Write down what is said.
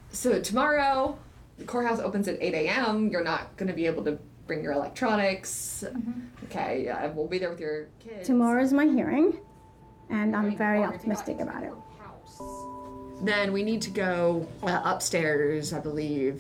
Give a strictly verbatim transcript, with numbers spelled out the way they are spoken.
So tomorrow, the courthouse opens at eight a.m. You're not going to be able to bring your electronics. Mm-hmm. Okay, yeah, we'll be there with your kids. Tomorrow's my hearing, and I'm very optimistic about it. Then we need to go uh, upstairs, I believe,